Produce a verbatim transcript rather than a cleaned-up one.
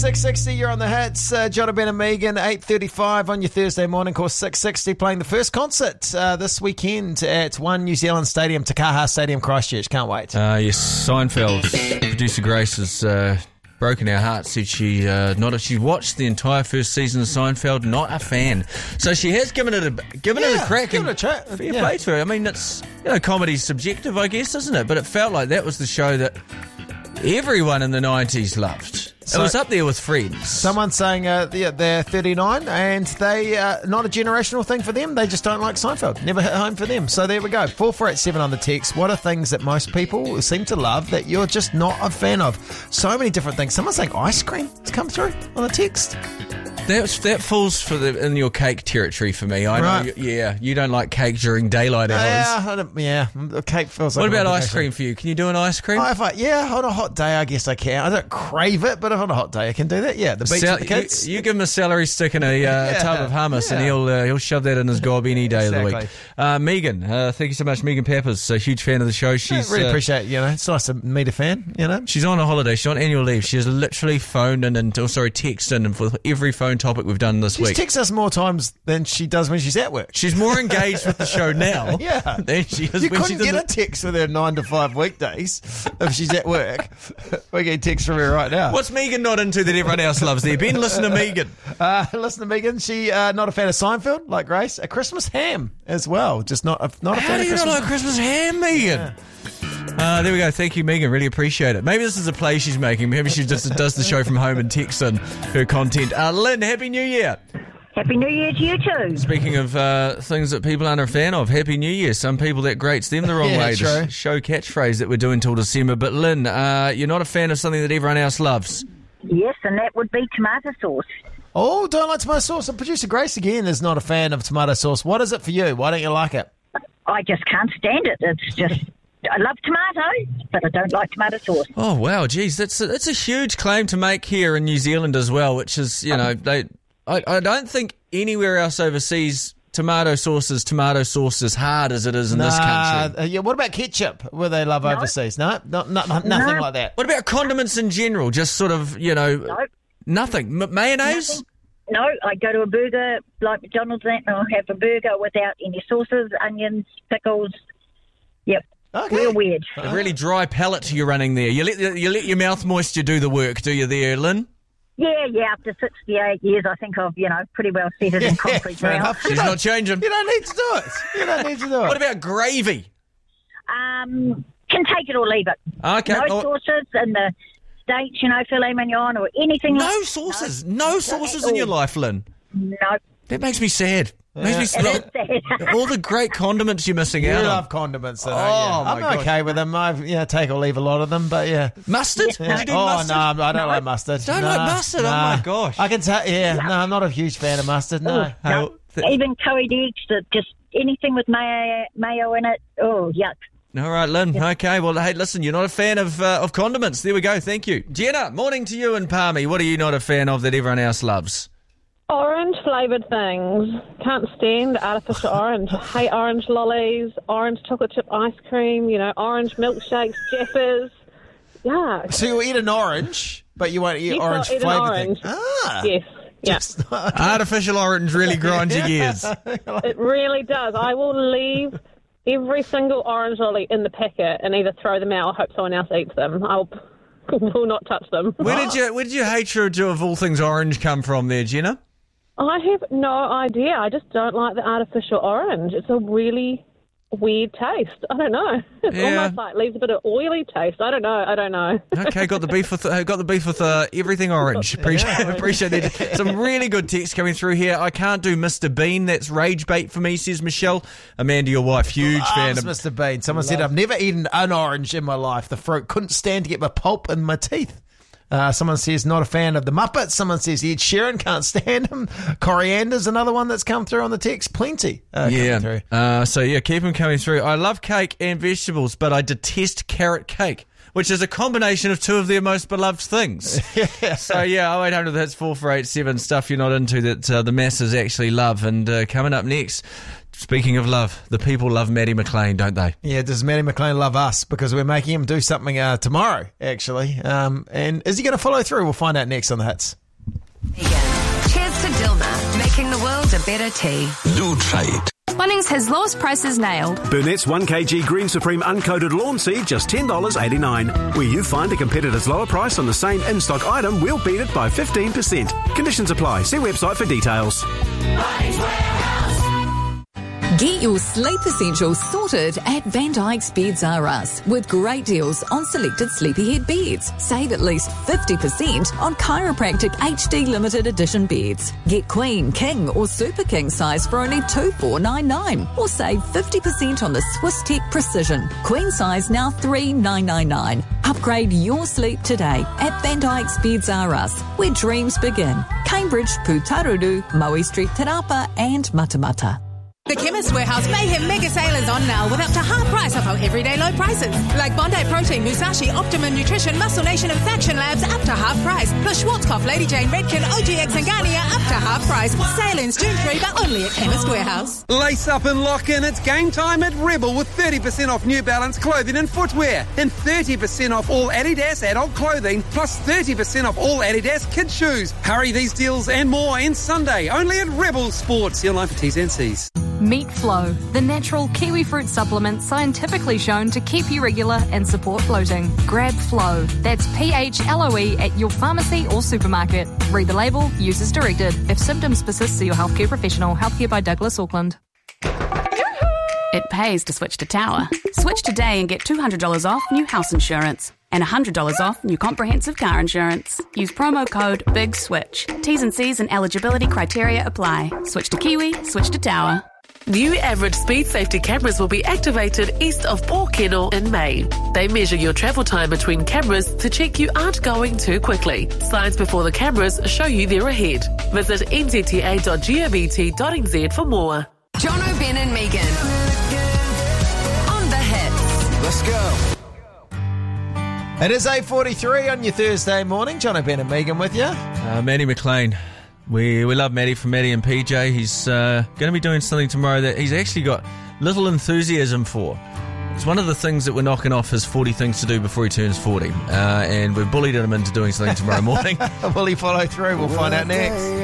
six sixty, you're on the hits. Uh, Jonathan Ben and Megan, eight thirty-five on your Thursday morning. Course six sixty playing the first concert uh, this weekend at One New Zealand Stadium, Takaha Stadium, Christchurch. Can't wait. Uh, yes, Seinfeld. Producer Grace has uh, broken our hearts. Said she uh, not she watched the entire first season of Seinfeld. Not a fan. So she has given it a given Yeah, it a crack. give it and a try. Fair Yeah. play to her. I mean, it's you know, comedy's subjective, I guess, isn't it? But it felt like that was the show that everyone in the nineties loved. So- it was up there with Friends. Someone's saying uh, yeah, they're thirty-nine and they uh, not a generational thing for them. They just don't like Seinfeld. Never hit home for them. So there we go. four four eight seven on the text. What are things that most people seem to love that you're just not a fan of? So many different things. Someone's saying ice cream has come through on the text. That that falls for the in your cake territory for me. I know. Right. You, yeah, you don't like cake during daylight hours. Yeah, I don't, yeah. The cake feels like What a about obligation. ice cream for you? Can you do an ice cream? Oh, if I, yeah, on a hot day, I guess I can. I don't crave it, but if on a hot day, I can do that. Yeah, the beach Sal- with the kids. You, you give him a celery stick and a uh, Yeah, tub of hummus, and yeah. he'll uh, he'll shove that in his gob any day of the week. Exactly. Uh, Megan, uh, thank you so much. Megan Peppers, a huge fan of the show. I She's really uh, appreciate, you know, it's nice to meet a fan, you know. she's on a holiday. She's on annual leave. She has literally phoned in and, oh, sorry, texted in for every phone topic we've done this She week. texts us more times than she does when she's at work. She's more engaged with the show now Yeah. than she is You when couldn't she's get in a the... text with her nine to five weekdays if she's at work. We get texts from her right now. What's Megan not into that everyone else loves there? Ben, listen to Megan. Uh, listen to Megan. She uh, not a fan of Seinfeld, like Grace. A Christmas ham as well. Just not a, not a How fan do of you not Christmas. like Christmas ham, Megan? Uh, there we go. Thank you, Megan. Really appreciate it. Maybe this is a play she's making. Maybe she just does the show from home and texts in her content. Uh, Lynn, Happy New Year. Happy New Year to you too. Speaking of uh, things that people aren't a fan of, Happy New Year. Some people that grates them the wrong Yeah, way. true. The sh- show catchphrase that we're doing till December. But Lynn, uh, you're not a fan of something that everyone else loves. Yes, and that would be tomato sauce. Oh, don't like tomato sauce. And producer Grace again is not a fan of tomato sauce. What is it for you? Why don't you like it? I just can't stand it. It's just, I love tomato, but I don't like tomato sauce. Oh wow, geez, that's a, that's a huge claim to make here in New Zealand as well. Which is, you know, they. I, I don't think anywhere else overseas tomato sauce is tomato sauce as hard as it is in this country. Uh, yeah, what about ketchup? Where they love overseas? No, no, no, nothing No. like that. What about condiments in general? Just sort of, you know, No, nothing. M- mayonnaise? nothing. No, I go to a burger like McDonald's and I'll have a burger without any sauces, onions, pickles. Yep, Okay. real weird. A really dry palate you're running there. You let you let your mouth moisture do the work, do you there, Lynn? Yeah, yeah, after sixty-eight years, I think I've, you know, pretty well set it in concrete fair now. enough. She's not changing. You don't need to do it. You don't need to do it. What about gravy? Um, can take it or leave it. Okay. No oh, sauces in the States, you know, filet mignon or anything like no sauces. No sauces in your life, Lynn. No, That makes me sad. Makes me it sad. is sad. All the great condiments you're missing You out love on. condiments, though, don't Oh, you? my I'm God. okay with them. I yeah, take or leave a lot of them, but yeah. Mustard? Yeah. Would you do oh mustard? no, I don't like mustard. Don't No, like mustard? Oh, nah. my gosh. I can tell. Yeah, no, I'm not a huge fan of mustard. No. Oh, no. Hey, th- Even curried eggs, that just anything with mayo, mayo in it. Oh, yuck. All right, Lynn. Okay, well, hey, listen, you're not a fan of uh, of condiments. There we go. Thank you. Jenna, morning to you and Palmy. What are you not a fan of that everyone else loves? Orange flavoured things. Can't stand artificial orange. Hate orange lollies, orange chocolate chip ice cream, you know, orange milkshakes, Jeffers. Yeah. So you eat an orange, but you won't eat Yes, I'll orange eat an flavoured orange. thing. Ah. Yes. Yeah. Just- Artificial orange really grinds your gears. It really does. I will leave every single orange lolly in the packet and either throw them out or hope someone else eats them. I'll will not touch them. Where did you where did your hatred of all things orange come from there, Jenna? I have no idea. I just don't like the artificial orange. It's a really weird taste. I don't know. It's Yeah. almost like leaves a bit of oily taste. I don't know. I don't know. Okay, got the beef with uh, got the beef with uh, everything orange. Appreciate appreciate that. Some really good text coming through here. I can't do Mister Bean. That's rage bait for me, says Michelle. Amanda, your wife, huge fan Loves of. Mister Bean. Someone said, I've never eaten an orange in my life. The fruit couldn't stand to get my pulp in my teeth. Uh, someone says, not a fan of the Muppets. Someone says, Ed Sheeran, can't stand him. Coriander's another one that's come through on the text. Plenty uh, coming Yeah. through. Uh, so yeah, keep them coming through. I love cake and vegetables, but I detest carrot cake, which is a combination of two of their most beloved things. Yeah. So yeah, oh eight hundred, that's four four eight seven, stuff you're not into that uh, the masses actually love. And uh, coming up next, Speaking of love, the people love Maddie McLean, don't they? Yeah, does Maddie McLean love us? Because we're making him do something uh, tomorrow, actually. Um, and is he going to follow through? We'll find out next on The Hits. Cheers to Dilma, making the world a better tea. Do try it. Bunnings has lowest prices nailed. Burnett's one kilogram Green Supreme uncoated lawn seed, just ten dollars eighty-nine. Where you find a competitor's lower price on the same in-stock item, we'll beat it by fifteen percent. Conditions apply. See website for details. Get your sleep essentials sorted at Van Dyke's Beds R Us with great deals on selected Sleepyhead beds. Save at least fifty percent on Chiropractic H D limited edition beds. Get Queen, King or Super King size for only two thousand four hundred ninety-nine dollars or save fifty percent on the Swiss Tech Precision. Queen size now three thousand nine hundred ninety-nine dollars. Upgrade your sleep today at Van Dyke's Beds R Us, where dreams begin. Cambridge, Putarudu, Maui Street, Te Rapa and Matamata. The Chemist Warehouse Mayhem Mega Sale is on now with up to half price off our everyday low prices. Like Bondi Protein, Musashi, Optimum Nutrition, Muscle Nation and Faction Labs up to half price. Plus Schwarzkopf, Lady Jane, Redken, O G X and Garnier up to half price. Sale ends June third but only at Chemist Warehouse. Lace up and lock in. It's game time at Rebel with thirty percent off New Balance clothing and footwear and thirty percent off all Adidas adult clothing plus thirty percent off all Adidas kid shoes. Hurry, these deals and more ends Sunday only at Rebel Sports. See you online for T's and C's. Meat Flow, the natural kiwi fruit supplement scientifically shown to keep you regular and support bloating. Grab Flow. That's P H L O E at your pharmacy or supermarket. Read the label, use as directed. If symptoms persist, see your healthcare professional. Healthcare by Douglas Auckland. It pays to switch to Tower. Switch today and get two hundred dollars off new house insurance and one hundred dollars off new comprehensive car insurance. Use promo code BIGSWITCH. T's and C's and eligibility criteria apply. Switch to Kiwi, switch to Tower. New average speed safety cameras will be activated east of Port Kennel in May. They measure your travel time between cameras to check you aren't going too quickly. Signs before the cameras show you they're ahead. Visit n z t a dot govt dot n z for more. John O'Ben and Megan on The Hits. Let's go. It is eight forty-three on your Thursday morning. John O'Ben and Megan with you. Uh, Maddie McLean. We we love Maddie from Maddie and P J. He's uh, going to be doing something tomorrow that he's actually got little enthusiasm for. It's one of the things that we're knocking off his forty things to do before he turns forty. Uh, and we've bullied him into doing something tomorrow morning. Will he follow through? We'll find out next.